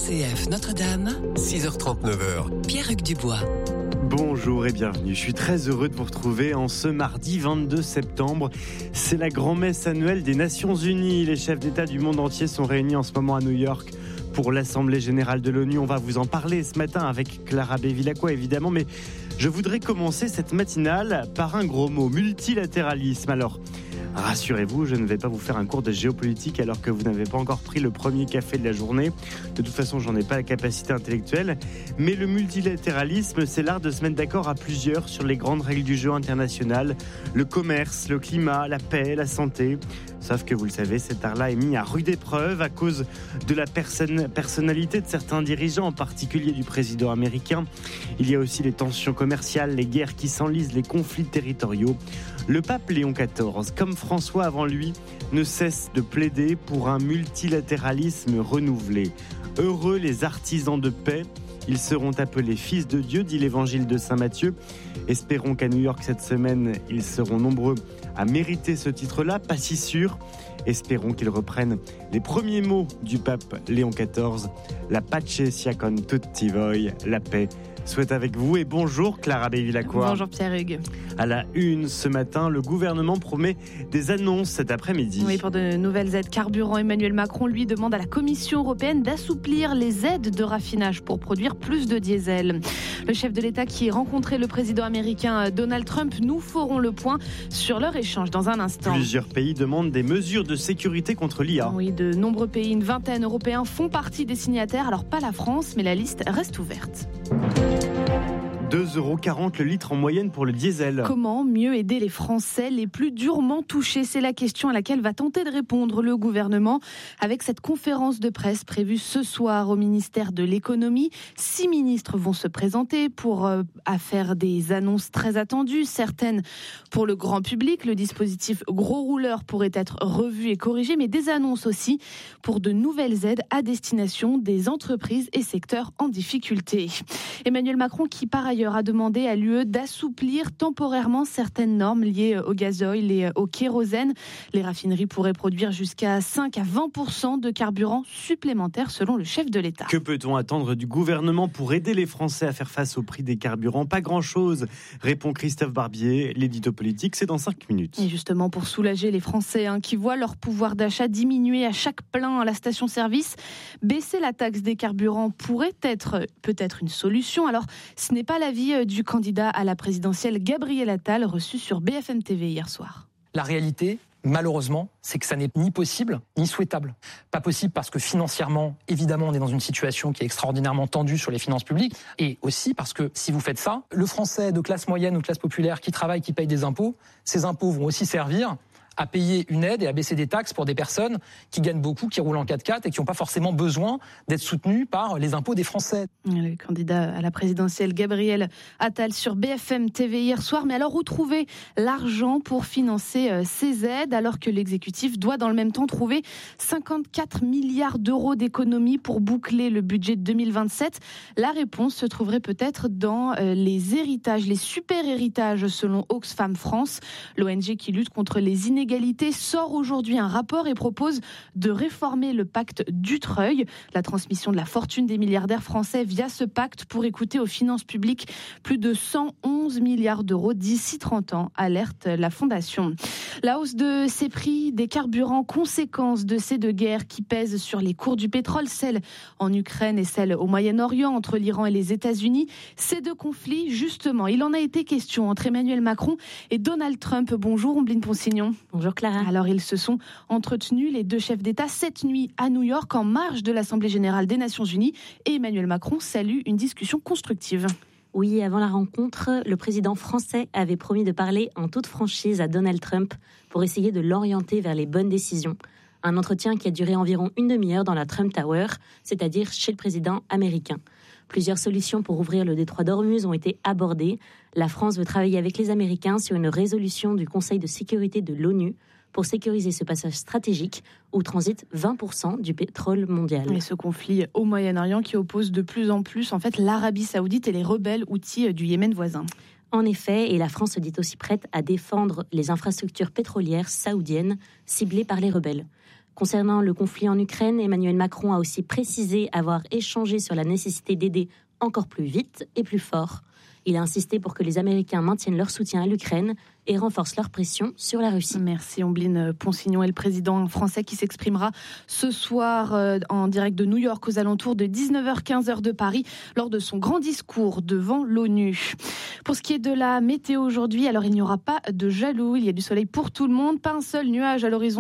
RCF Notre-Dame, 6h39. Pierre-Hugues Dubois. Bonjour et bienvenue. Je suis très heureux de vous retrouver en ce mardi 22 septembre. C'est la grand-messe annuelle des Nations Unies. Les chefs d'État du monde entier sont réunis en ce moment à New York pour l'Assemblée Générale de l'ONU. On va vous en parler ce matin avec Clara Bevilacqua évidemment, mais je voudrais commencer cette matinale par un gros mot, multilatéralisme. Alors, rassurez-vous, je ne vais pas vous faire un cours de géopolitique alors que vous n'avez pas encore pris le premier café de la journée. De toute façon, j'en ai pas la capacité intellectuelle. Mais le multilatéralisme, c'est l'art de se mettre d'accord à plusieurs sur les grandes règles du jeu international. Le commerce, le climat, la paix, la santé. Sauf que vous le savez, cet art-là est mis à rude épreuve à cause de la personnalité de certains dirigeants, en particulier du président américain. Il y a aussi les tensions commerciales, les guerres qui s'enlisent, les conflits territoriaux. Le pape Léon XIV, comme François avant lui, ne cesse de plaider pour un multilatéralisme renouvelé. Heureux les artisans de paix, ils seront appelés fils de Dieu, dit l'évangile de Saint Matthieu. Espérons qu'à New York cette semaine, ils seront nombreux à mériter ce titre-là, pas si sûr. Espérons qu'ils reprennent les premiers mots du pape Léon XIV. La pace sia con tutti voi, la paix soit avec vous. Et bonjour Clara Bevilacqua. Bonjour Pierre-Hugues. À la une ce matin, le gouvernement promet des annonces cet après-midi. Oui, pour de nouvelles aides carburant, Emmanuel Macron lui demande à la Commission européenne d'assouplir les aides de raffinage pour produire plus de diesel. Le chef de l'État qui rencontrait le président américain Donald Trump, nous ferons le point sur leur échange dans un instant. Plusieurs pays demandent des mesures de sécurité contre l'IA. Oui, de nombreux pays, une vingtaine européens font partie des signataires. Alors pas la France, mais la liste reste ouverte. 2,40 € le litre en moyenne pour le diesel. Comment mieux aider les Français les plus durement touchés ? C'est la question à laquelle va tenter de répondre le gouvernement avec cette conférence de presse prévue ce soir au ministère de l'économie. 6 ministres vont se présenter pour faire des annonces très attendues, certaines pour le grand public. Le dispositif gros rouleur pourrait être revu et corrigé, mais des annonces aussi pour de nouvelles aides à destination des entreprises et secteurs en difficulté. Emmanuel Macron qui par ailleurs a demandé à l'UE d'assouplir temporairement certaines normes liées au gazoil et au kérosène. Les raffineries pourraient produire jusqu'à 5 à 20% de carburant supplémentaire selon le chef de l'État. Que peut-on attendre du gouvernement pour aider les Français à faire face au prix des carburants ? Pas grand-chose, répond Christophe Barbier. L'édito politique, c'est dans 5 minutes. Et justement, pour soulager les Français qui voient leur pouvoir d'achat diminuer à chaque plein à la station-service, baisser la taxe des carburants pourrait être peut-être une solution. Alors, ce n'est pas l'avis du candidat à la présidentielle Gabriel Attal reçu sur BFM TV hier soir. La réalité, malheureusement, c'est que ça n'est ni possible ni souhaitable. Pas possible parce que financièrement, évidemment, on est dans une situation qui est extraordinairement tendue sur les finances publiques. Et aussi parce que si vous faites ça, le Français de classe moyenne ou de classe populaire qui travaille, qui paye des impôts, ces impôts vont aussi servir à payer une aide et à baisser des taxes pour des personnes qui gagnent beaucoup, qui roulent en 4x4 et qui n'ont pas forcément besoin d'être soutenues par les impôts des Français. Le candidat à la présidentielle Gabriel Attal sur BFM TV hier soir. Mais alors où trouver l'argent pour financer ces aides alors que l'exécutif doit dans le même temps trouver 54 milliards d'euros d'économies pour boucler le budget de 2027 ? La réponse se trouverait peut-être dans les héritages, les super héritages selon Oxfam France. L'ONG qui lutte contre les inégalités sort aujourd'hui un rapport et propose de réformer le pacte Dutreil. La transmission de la fortune des milliardaires français via ce pacte pourrait coûter aux finances publiques plus de 111 milliards d'euros d'ici 30 ans, alerte la Fondation. La hausse de ces prix des carburants, conséquence de ces deux guerres qui pèsent sur les cours du pétrole, celle en Ukraine et celle au Moyen-Orient entre l'Iran et les États-Unis. Ces deux conflits, justement, il en a été question entre Emmanuel Macron et Donald Trump. Bonjour Ombline Ponsignon. Bonjour Clara. Alors ils se sont entretenus, les deux chefs d'État, cette nuit à New York en marge de l'Assemblée Générale des Nations Unies et Emmanuel Macron salue une discussion constructive. Oui, avant la rencontre, le président français avait promis de parler en toute franchise à Donald Trump pour essayer de l'orienter vers les bonnes décisions. Un entretien qui a duré environ une demi-heure dans la Trump Tower, c'est-à-dire chez le président américain. Plusieurs solutions pour ouvrir le détroit d'Ormuz ont été abordées. La France veut travailler avec les Américains sur une résolution du Conseil de sécurité de l'ONU pour sécuriser ce passage stratégique où transite 20% du pétrole mondial. Et ce conflit au Moyen-Orient qui oppose de plus en plus l'Arabie Saoudite et les rebelles houthis du Yémen voisin. En effet, et la France se dit aussi prête à défendre les infrastructures pétrolières saoudiennes ciblées par les rebelles. Concernant le conflit en Ukraine, Emmanuel Macron a aussi précisé avoir échangé sur la nécessité d'aider encore plus vite et plus fort. Il a insisté pour que les Américains maintiennent leur soutien à l'Ukraine et renforcent leur pression sur la Russie. Merci Ombline Ponsignon et le président français qui s'exprimera ce soir en direct de New York aux alentours de 19h-15h de Paris lors de son grand discours devant l'ONU. Pour ce qui est de la météo aujourd'hui, alors il n'y aura pas de jaloux, il y a du soleil pour tout le monde, pas un seul nuage à l'horizon